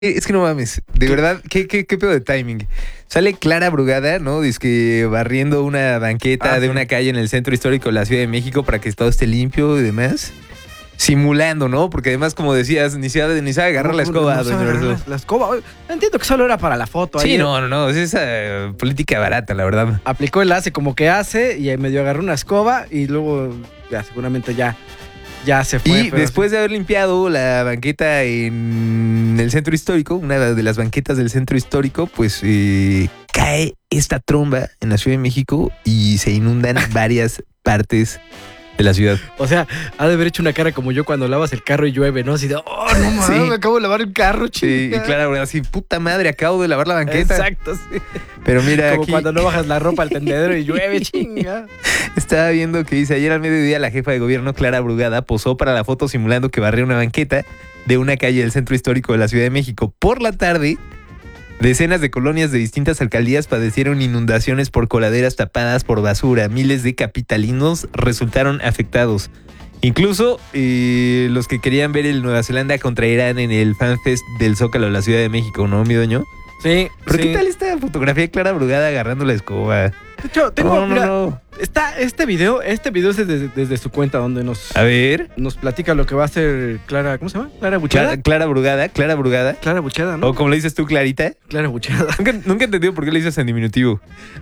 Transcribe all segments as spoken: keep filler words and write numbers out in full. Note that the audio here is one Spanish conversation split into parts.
Es que no mames, de verdad, ¿qué, qué, qué pedo de timing? Sale Clara Brugada, ¿no? Dice que barriendo una banqueta ah, de sí. una calle en el centro histórico de la Ciudad de México para que todo esté limpio y demás. Simulando, ¿no? Porque además, como decías, ni se ni sabe agarrar no, la escoba, no, doña la, la escoba. Entiendo que solo era para la foto. Sí, ahí. no, no, no. Es esa política barata, la verdad. Aplicó el hace como que hace y medio agarró una escoba y luego ya seguramente ya, ya se fue. Y después sí. de haber limpiado la banqueta en el centro histórico, una de las banquetas del centro histórico, pues eh, cae esta tromba en la Ciudad de México y se inundan varias partes de la ciudad. O sea, ha de haber hecho una cara como yo cuando lavas el carro y llueve, ¿no? Así de, oh, no mames, sí. me acabo de lavar el carro, chica. Sí, y claro, así, puta madre, acabo de lavar la banqueta. Exacto, sí. Pero mira, como aquí... cuando no bajas la ropa al tendedero y llueve, chinga. Estaba viendo que dice, ayer al mediodía la jefa de gobierno, Clara Brugada, posó para la foto simulando que barría una banqueta de una calle del centro histórico de la Ciudad de México. Por la tarde, decenas de colonias de distintas alcaldías padecieron inundaciones por coladeras tapadas por basura. Miles de capitalinos resultaron afectados. Incluso eh, los que querían ver el Nueva Zelanda contra Irán en el FanFest del Zócalo de la Ciudad de México, ¿no, mi doño? Sí. ¿Pero sí. qué tal esta fotografía de Clara Brugada agarrando la escoba? De hecho, tengo, no, no, mira, no. Está este video, este video es desde, desde su cuenta donde nos... A ver. Nos platica lo que va a hacer Clara, ¿cómo se llama? Clara Buchada. Clara, Clara Brugada, Clara Brugada. Clara Buchada, ¿no? O como le dices tú, Clarita. Clara Buchada. Nunca, nunca he entendido por qué le dices en diminutivo.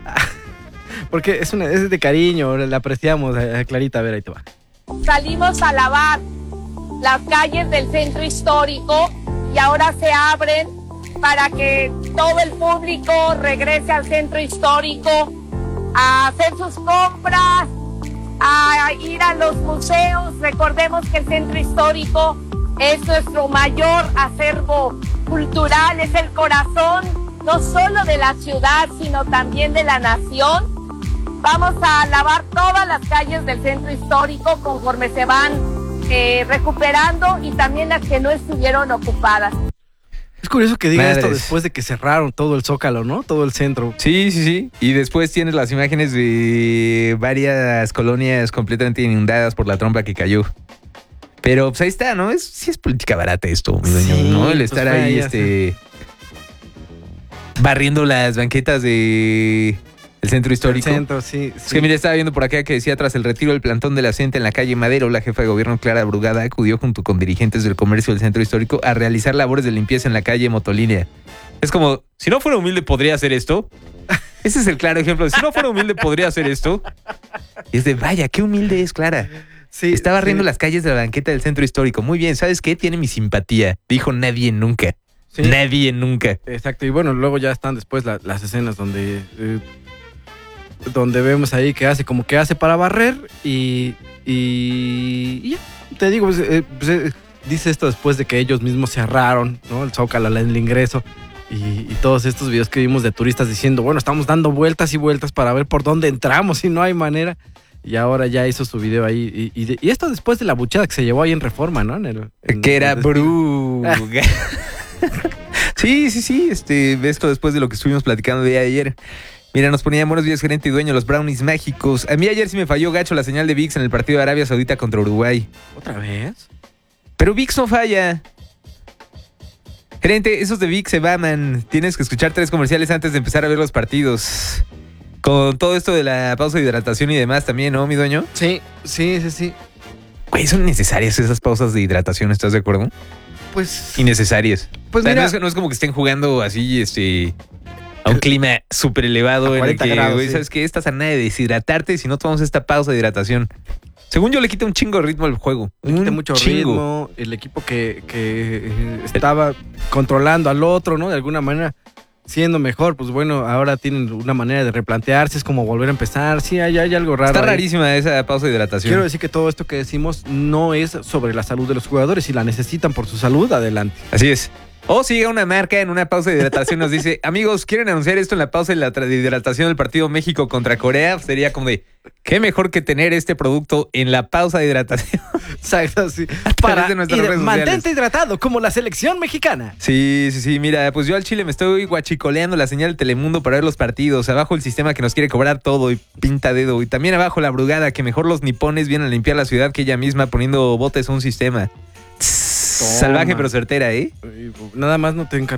Porque es, una, es de cariño, la apreciamos a Clarita. A ver, ahí te va. Salimos a lavar las calles del centro histórico y ahora se abren para que todo el público regrese al centro histórico a hacer sus compras, a ir a los museos. Recordemos que el centro histórico es nuestro mayor acervo cultural, es el corazón no solo de la ciudad, sino también de la nación. Vamos a lavar todas las calles del centro histórico conforme se van eh, recuperando y también las que no estuvieron ocupadas. Es curioso que diga Madres. esto después de que cerraron todo el Zócalo, ¿no? Todo el centro. Sí, sí, sí. Y después tienes las imágenes de varias colonias completamente inundadas por la tromba que cayó. Pero pues ahí está, ¿no? Es, sí es política barata esto, mi dueño, sí, ¿no? El pues estar ahí, vaya, este... barriendo las banquetas de... el centro histórico. El centro, sí, sí. Es que mira, estaba viendo por acá que decía, tras el retiro del plantón de la C E N T en la calle Madero, la jefa de gobierno Clara Brugada acudió junto con dirigentes del comercio del centro histórico a realizar labores de limpieza en la calle Motolínea. Es como, si no fuera humilde, ¿podría hacer esto? Ese es el claro ejemplo de, si no fuera humilde, ¿podría hacer esto? Y es de, vaya, qué humilde es Clara. Sí, Está barriendo sí. las calles de la banqueta del centro histórico. Muy bien, ¿sabes qué? Tiene mi simpatía. Dijo nadie nunca. Sí. Nadie nunca. Exacto, y bueno, luego ya están después la, las escenas donde... Eh, donde vemos ahí que hace como que hace para barrer y, y, y ya, te digo, pues, eh, pues, eh, dice esto después de que ellos mismos cerraron, ¿no? El Zócalo, el ingreso y, y todos estos videos que vimos de turistas diciendo, bueno, estamos dando vueltas y vueltas para ver por dónde entramos y no hay manera. Y ahora ya hizo su video ahí. Y, y, y esto después de la buchada que se llevó ahí en Reforma, ¿no? En el, en, que era en Bruga. Sí, sí, sí. Este, esto después de lo que estuvimos platicando de ayer. Mira, nos ponía buenos días, gerente y dueño, los brownies mágicos. A mí ayer sí me falló gacho la señal de ViX en el partido de Arabia Saudita contra Uruguay. ¿Otra vez? Pero ViX no falla. Gerente, esos de ViX se maman. Tienes que escuchar tres comerciales antes de empezar a ver los partidos. Con todo esto de la pausa de hidratación y demás también, ¿no, mi dueño? Sí, sí, sí, sí. Güey, son necesarias esas pausas de hidratación, ¿estás de acuerdo? Pues... Innecesarias. Pues o sea, mira... no, es, no es como que estén jugando así, este... a un clima súper elevado en el que, grados, güey, sí. ¿sabes qué? Estás a nada de deshidratarte si no tomamos esta pausa de hidratación. Según yo, le quita un chingo de ritmo al juego. Le quita un mucho chingo. ritmo. El equipo que, que estaba controlando al otro, ¿no? De alguna manera siendo mejor, pues bueno, ahora tienen una manera de replantearse, es como volver a empezar. Sí, hay, hay algo raro. Está ahí. rarísima esa pausa de hidratación. Quiero decir que todo esto que decimos no es sobre la salud de los jugadores. Si la necesitan por su salud, adelante. Así es. O si llega una marca en una pausa de hidratación nos dice, amigos, ¿quieren anunciar esto en la pausa de la de hidratación del partido México contra Corea? Sería como de, qué mejor que tener este producto en la pausa de hidratación. Exacto, sí. Para de nuestras redes mantente sociales. Hidratado, como la selección mexicana. Sí, sí, sí. Mira, pues yo al Chile me estoy guachicoleando la señal de Telemundo para ver los partidos. Abajo el sistema que nos quiere cobrar todo y pinta dedo. Y también abajo la Brugada, que mejor los nipones vienen a limpiar la ciudad que ella misma poniendo botes a un sistema. Tss. Salvaje pero certera, ¿eh? Nada más no te